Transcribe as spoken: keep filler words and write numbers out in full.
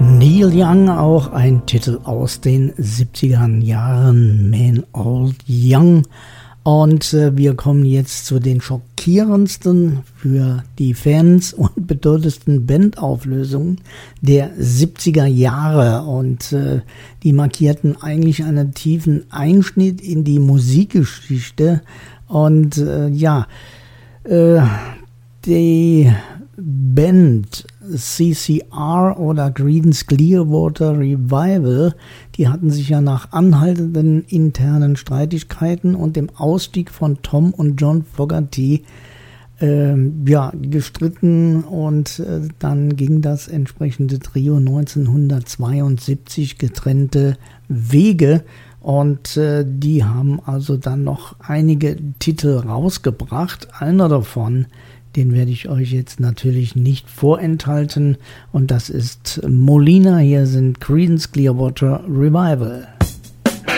Neil Young, auch ein Titel aus den siebziger Jahren, Man Old Young. Und äh, wir kommen jetzt zu den schockierendsten für die Fans und bedeutendsten Bandauflösungen der siebziger Jahre. Und äh, die markierten eigentlich einen tiefen Einschnitt in die Musikgeschichte. Und äh, ja, äh, die Band C C R oder Creedence Clearwater Revival, die hatten sich ja nach anhaltenden internen Streitigkeiten und dem Ausstieg von Tom und John Fogerty äh, ja, gestritten, und äh, dann ging das entsprechende Trio neunzehnhundertzweiundsiebzig getrennte Wege. Und äh, die haben also dann noch einige Titel rausgebracht. Einer davon, den werde ich euch jetzt natürlich nicht vorenthalten. Und das ist Molina. Hier sind Creedence Clearwater Revival.